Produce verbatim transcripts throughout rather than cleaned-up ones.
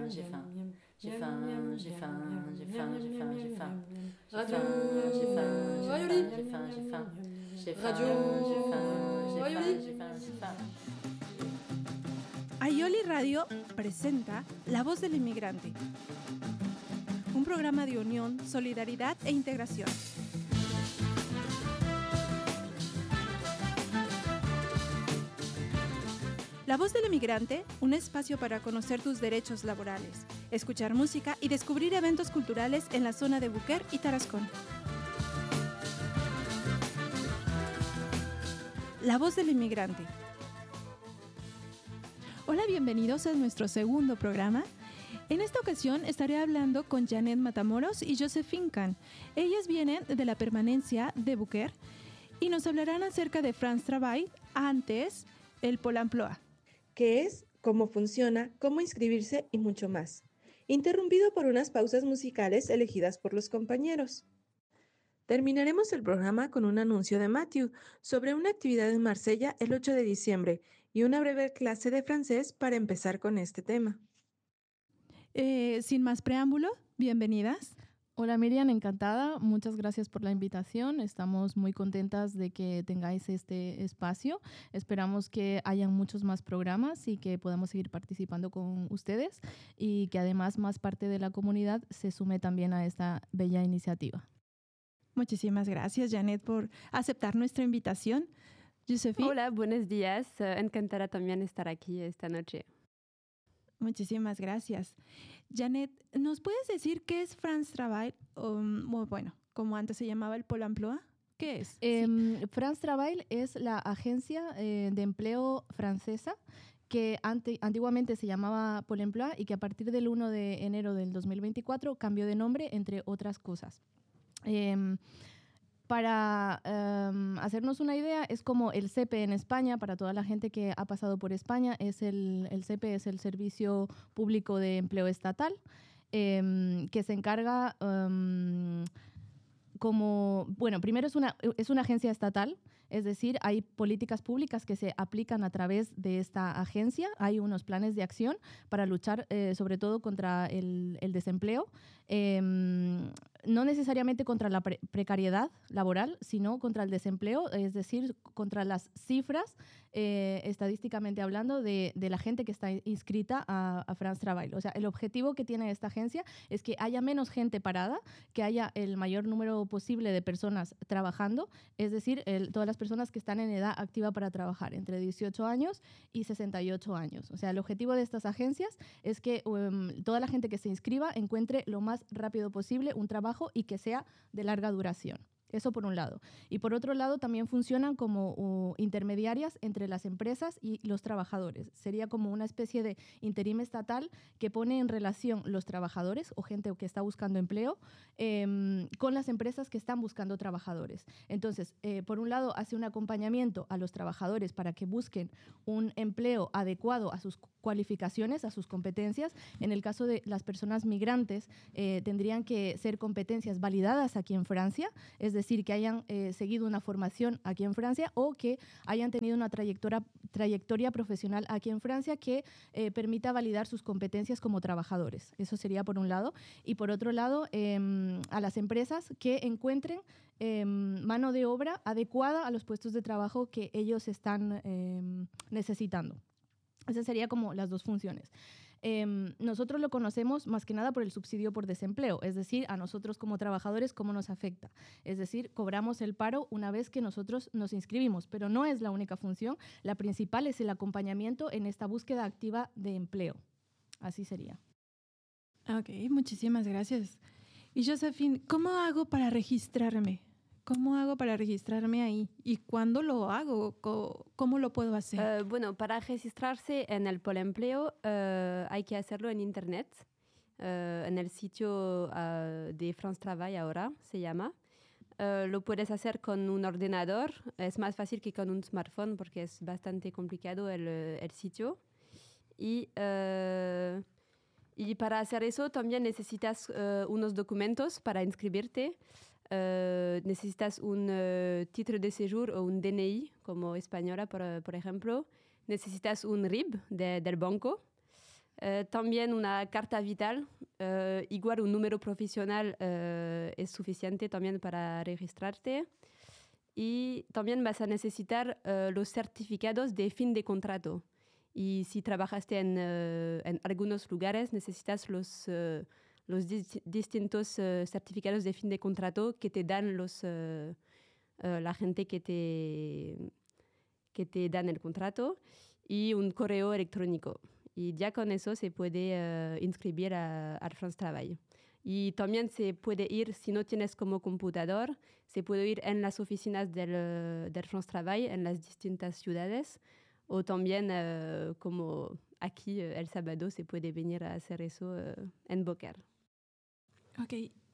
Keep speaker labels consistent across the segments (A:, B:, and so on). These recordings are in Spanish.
A: j'ai faim, j'ai faim, j'ai faim, j'ai faim, j'ai faim, j'ai faim,
B: Radio
A: j'ai faim, j'ai
B: Rayoli.
A: faim, j'ai faim, j'ai faim, j'ai faim,
B: Radio
A: j'ai faim, j'ai
B: Rayoli.
A: faim, j'ai faim, j'ai faim.
C: Aioli Radio presenta La Voz del Inmigrante, un programa de unión, solidaridad e integración. La Voz del Inmigrante, un espacio para conocer tus derechos laborales, escuchar música y descubrir eventos culturales en la zona de Buquer y Tarascón. La Voz del Inmigrante. Hola, bienvenidos a nuestro segundo programa. En esta ocasión estaré hablando con Janet Matamoros y Josephine Kahn. Ellas vienen de la permanencia de Buquer y nos hablarán acerca de France Travail, antes el Pôle emploi.
D: ¿Qué es? ¿Cómo funciona? ¿Cómo inscribirse? Y mucho más. Interrumpido por unas pausas musicales elegidas por los compañeros. Terminaremos el programa con un anuncio de Matthew sobre una actividad en Marsella el ocho de diciembre y una breve clase de francés para empezar con este tema.
C: Eh, sin más preámbulo, bienvenidas.
E: Hola Miriam, encantada. Muchas gracias por la invitación. Estamos muy contentas de que tengáis este espacio. Esperamos que hayan muchos más programas y que podamos seguir participando con ustedes y que además más parte de la comunidad se sume también a esta bella iniciativa.
C: Muchísimas gracias, Janet, por aceptar nuestra invitación. Josephine.
F: Hola, buenos días. Encantada también estar aquí esta noche.
C: Muchísimas gracias. Janet, ¿nos puedes decir qué es France Travail? Um, bueno, como antes se llamaba el Pôle emploi. ¿Qué es?
E: Eh,
C: sí.
E: France Travail es la agencia eh, de empleo francesa que ante, antiguamente se llamaba Pôle emploi y que a partir del primero de enero del dos mil veinticuatro cambió de nombre, entre otras cosas. Eh, Para um, hacernos una idea, es como el C E P E en España, para toda la gente que ha pasado por España, es el, el C E P E es el Servicio Público de Empleo Estatal, eh, que se encarga um, como, bueno, primero es una, es una agencia estatal, es decir, hay políticas públicas que se aplican a través de esta agencia, hay unos planes de acción para luchar eh, sobre todo contra el, el desempleo, eh, no necesariamente contra la pre- precariedad laboral, sino contra el desempleo, es decir, contra las cifras, eh, estadísticamente hablando, de, de la gente que está inscrita a, a France Travail. O sea, el objetivo que tiene esta agencia es que haya menos gente parada, que haya el mayor número posible de personas trabajando, es decir, el, todas las personas que están en edad activa para trabajar, entre dieciocho años y sesenta y ocho años. O sea, el objetivo de estas agencias es que um, toda la gente que se inscriba encuentre lo más rápido posible un trabajo y que sea de larga duración. Eso por un lado. Y por otro lado también funcionan como uh, intermediarias entre las empresas y los trabajadores. Sería como una especie de interim estatal que pone en relación los trabajadores o gente que está buscando empleo eh, con las empresas que están buscando trabajadores. Entonces, eh, por un lado hace un acompañamiento a los trabajadores para que busquen un empleo adecuado a sus cualificaciones, a sus competencias. En el caso de las personas migrantes, eh, tendrían que ser competencias validadas aquí en Francia, es decir, que hayan eh, seguido una formación aquí en Francia o que hayan tenido una trayectoria, trayectoria profesional aquí en Francia que eh, permita validar sus competencias como trabajadores. Eso sería por un lado. Y por otro lado, eh, a las empresas que encuentren eh, mano de obra adecuada a los puestos de trabajo que ellos están eh, necesitando. Esas serían como las dos funciones. Eh, nosotros lo conocemos más que nada por el subsidio por desempleo, es decir, a nosotros como trabajadores cómo nos afecta. Es decir, cobramos el paro una vez que nosotros nos inscribimos, pero no es la única función. La principal es el acompañamiento en esta búsqueda activa de empleo. Así sería.
C: Ok, muchísimas gracias. Y Josephine, ¿cómo hago para registrarme? ¿Cómo hago para registrarme ahí? ¿Y cuándo lo hago? ¿Cómo lo puedo hacer?
F: Uh, bueno, para registrarse en el Pôle empleo uh, hay que hacerlo en internet, uh, en el sitio uh, de France Travail ahora se llama. Uh, lo puedes hacer con un ordenador, es más fácil que con un smartphone porque es bastante complicado el, el sitio. Y, uh, y para hacer eso también necesitas uh, unos documentos para inscribirte. Uh, necesitas un uh, título de séjour o un D N I, como española, por, por ejemplo. Necesitas un R I B de, del banco. Uh, también una carta vital, uh, igual un número profesional uh, es suficiente también para registrarte. Y también vas a necesitar uh, los certificados de fin de contrato. Y si trabajaste en, uh, en algunos lugares, necesitas los, uh, los dis- distintos uh, certificados de fin de contrato que te dan los, uh, uh, la gente que te, que te dan el contrato y un correo electrónico. Y ya con eso se puede uh, inscribir a, al France Travail. Y también se puede ir, si no tienes como computador, se puede ir en las oficinas del, del France Travail en las distintas ciudades. O también, uh, como aquí uh, el sábado, se puede venir a hacer eso uh, en Beaucaire.
C: Ok,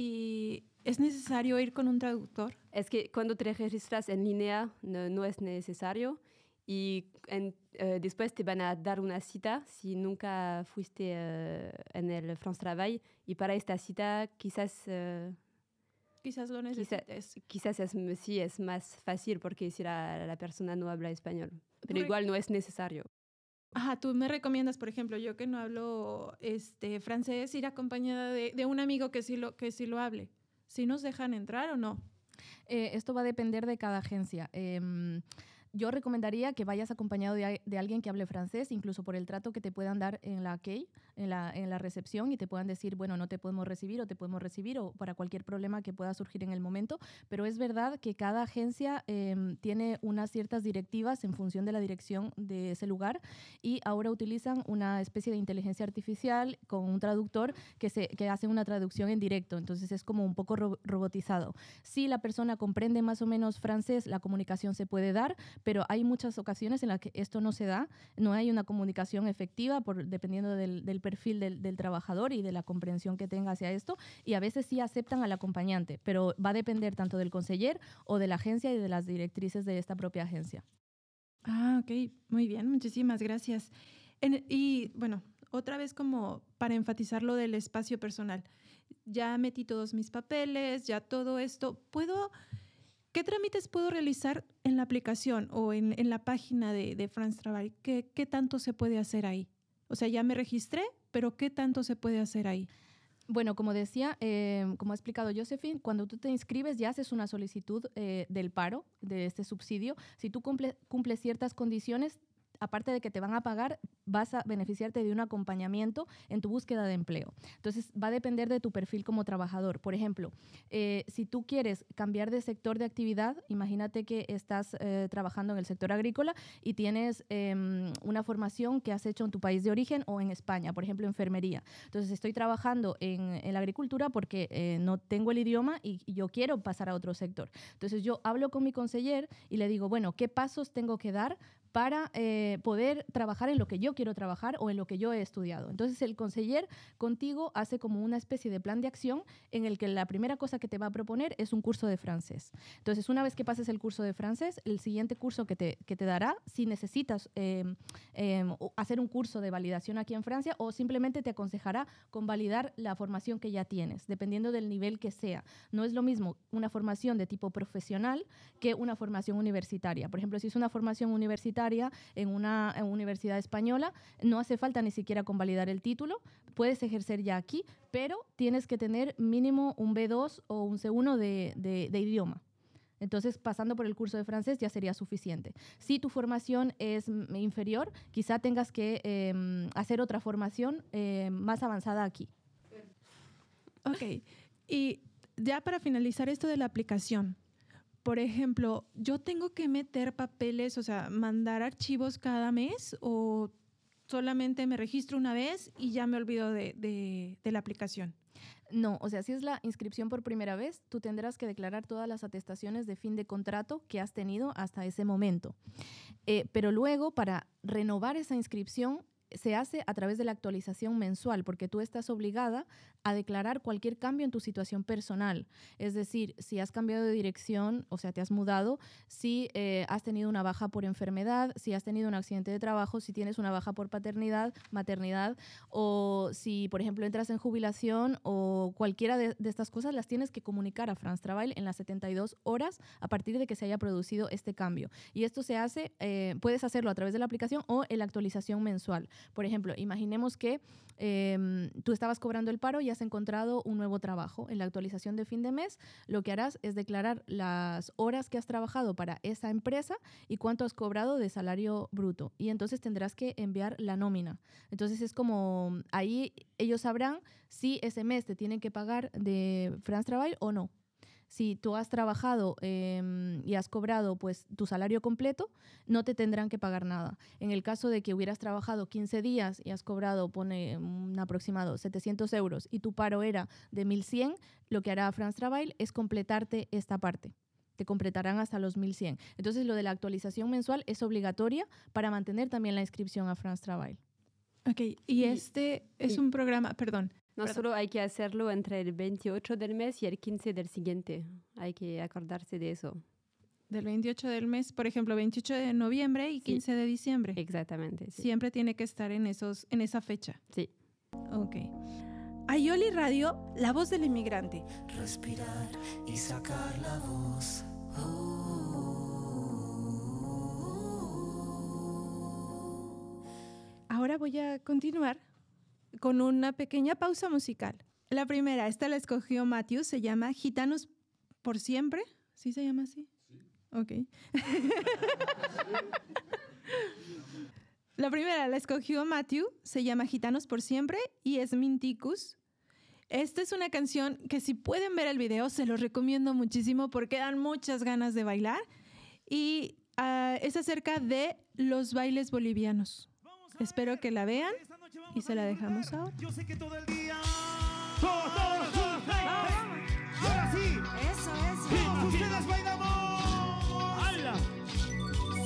C: ¿y es necesario ir con un traductor?
F: Es que cuando te registras en línea no, no es necesario. Y en, uh, después te van a dar una cita si nunca fuiste uh, en el France Travail. Y para esta cita quizás... Uh,
C: quizás lo necesites.
F: Quizás, quizás es, sí es más fácil porque si la, la persona no habla español. Pero igual no es necesario.
C: Ajá, tú me recomiendas, por ejemplo, yo que no hablo este, francés, ir acompañada de, de un amigo que sí, lo, que sí lo hable. ¿Sí nos dejan entrar o no?
E: Eh, esto va a depender de cada agencia. Eh, Yo recomendaría que vayas acompañado de, de alguien que hable francés, incluso por el trato que te puedan dar en la key, en la, en la recepción, y te puedan decir, bueno, no te podemos recibir o te podemos recibir, o para cualquier problema que pueda surgir en el momento. Pero es verdad que cada agencia eh, tiene unas ciertas directivas en función de la dirección de ese lugar, y ahora utilizan una especie de inteligencia artificial con un traductor que, se, que hace una traducción en directo. Entonces es como un poco ro- robotizado. Si la persona comprende más o menos francés, la comunicación se puede dar, pero hay muchas ocasiones en las que esto no se da, no hay una comunicación efectiva por, dependiendo del, del perfil del, del trabajador y de la comprensión que tenga hacia esto, y a veces sí aceptan al acompañante, pero va a depender tanto del conseller o de la agencia y de las directrices de esta propia agencia.
C: Ah, ok, muy bien, muchísimas gracias. En, y bueno, otra vez como para enfatizar lo del espacio personal. Ya metí todos mis papeles, ya todo esto. ¿Puedo, qué trámites puedo realizar en la aplicación o en, en la página de, de France Travail? ¿Qué, ¿Qué tanto se puede hacer ahí? O sea, ya me registré, pero ¿qué tanto se puede hacer ahí?
E: Bueno, como decía, eh, como ha explicado Josephine, cuando tú te inscribes ya haces una solicitud eh, del paro, de este subsidio. Si tú cumple, cumples ciertas condiciones, aparte de que te van a pagar, vas a beneficiarte de un acompañamiento en tu búsqueda de empleo. Entonces, va a depender de tu perfil como trabajador. Por ejemplo, eh, si tú quieres cambiar de sector de actividad, imagínate que estás eh, trabajando en el sector agrícola y tienes eh, una formación que has hecho en tu país de origen o en España, por ejemplo, enfermería. Entonces, estoy trabajando en, en la agricultura porque eh, no tengo el idioma y, y yo quiero pasar a otro sector. Entonces, yo hablo con mi conseller y le digo, bueno, ¿qué pasos tengo que dar para eh, poder trabajar en lo que yo quiero trabajar o en lo que yo he estudiado? Entonces el conseller contigo hace como una especie de plan de acción en el que la primera cosa que te va a proponer es un curso de francés. Entonces una vez que pases el curso de francés, el siguiente curso que te, que te dará, si necesitas eh, eh, hacer un curso de validación aquí en Francia, o simplemente te aconsejará convalidar la formación que ya tienes, dependiendo del nivel que sea. No es lo mismo una formación de tipo profesional que una formación universitaria. Por ejemplo, si es una formación universitaria en una, en una universidad española, no hace falta ni siquiera convalidar el título, puedes ejercer ya aquí, pero tienes que tener mínimo un B dos o un C uno de, de, de idioma. Entonces, pasando por el curso de francés ya sería suficiente. Si tu formación es inferior, quizá tengas que eh, hacer otra formación eh, más avanzada aquí.
C: Ok, y ya para finalizar esto de la aplicación, por ejemplo, ¿yo tengo que meter papeles, o sea, mandar archivos cada mes, o solamente me registro una vez y ya me olvido de, de, de la aplicación?
E: No, o sea, si es la inscripción por primera vez, tú tendrás que declarar todas las atestaciones de fin de contrato que has tenido hasta ese momento. Eh, pero luego, para renovar esa inscripción, se hace a través de la actualización mensual, porque tú estás obligada a declarar cualquier cambio en tu situación personal. Es decir, si has cambiado de dirección, o sea, te has mudado, si eh, has tenido una baja por enfermedad, si has tenido un accidente de trabajo, si tienes una baja por paternidad, maternidad, o si, por ejemplo, entras en jubilación, o cualquiera de, de estas cosas, las tienes que comunicar a France Travail en las setenta y dos horas a partir de que se haya producido este cambio. Y esto se hace, eh, puedes hacerlo a través de la aplicación o en la actualización mensual. Por ejemplo, imaginemos que eh, tú estabas cobrando el paro y has encontrado un nuevo trabajo. En la actualización de fin de mes, lo que harás es declarar las horas que has trabajado para esa empresa y cuánto has cobrado de salario bruto. Y entonces tendrás que enviar la nómina. Entonces es como, ahí ellos sabrán si ese mes te tienen que pagar de France Travail o no. Si tú has trabajado eh, y has cobrado pues, tu salario completo, no te tendrán que pagar nada. En el caso de que hubieras trabajado quince días y has cobrado, pone un aproximado, setecientos euros y tu paro era de mil cien, lo que hará France Travail es completarte esta parte. Te completarán hasta los mil cien. Entonces, lo de la actualización mensual es obligatoria para mantener también la inscripción a France Travail.
C: Ok, y, y este es y, un programa, perdón.
F: No
C: perdón.
F: solo hay que hacerlo entre el veintiocho del mes y el quince del siguiente. Hay que acordarse de eso.
C: Del veintiocho del mes, por ejemplo, veintiocho de noviembre y quince sí. de diciembre.
F: Exactamente. Sí.
C: Siempre tiene que estar en, esos, en esa fecha.
F: Sí.
C: Ok. Aioli Radio, la voz del inmigrante.
B: Respirar y sacar la voz.
C: Ahora voy a continuar con una pequeña pausa musical. La primera, esta la escogió Matthew, se llama Gitanos por Siempre. ¿Sí se llama así? Sí. Ok. La primera la escogió Matthew, se llama Gitanos por Siempre y es Minticus. Esta es una canción que si pueden ver el video se los recomiendo muchísimo porque dan muchas ganas de bailar y uh, es acerca de los bailes bolivianos. Espero que la vean y se la dejamos ahora.
G: Yo sé que todo el día. Todos, todos, todos. Y ahora sí.
A: Eso, eso.
G: Todos ustedes bailan.